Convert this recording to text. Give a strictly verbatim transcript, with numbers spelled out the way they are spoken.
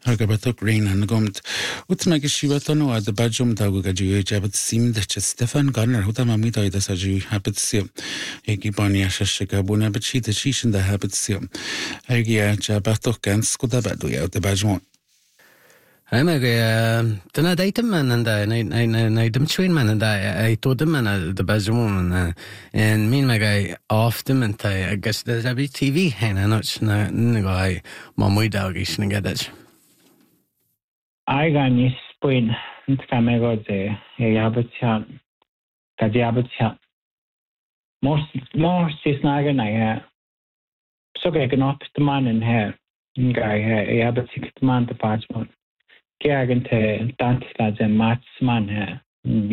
Argabatok rain and gomt. Utmag shivatano at the Bajum Taguaju, Jabbat seemed that Stefan Garner, Hutamamita, the Saju, Habitsia, Egibania Shashikabuna, but she the Shish and the Habitsia. Agia Jabatok and Skudabadu out the Bajmon. I'm a Dana datum man and I dem train man and I told them and the Bajmon and me and my guy off them and I guess there's a bit T V and I know it's not guy, Mammy dog is and get it. I got this point. It's coming out there. I have a chat. Cause you have a chat. Most, most is not gonna have. So I can up the man in here. Guy, I have a six man department. I can tell dance as a match man here.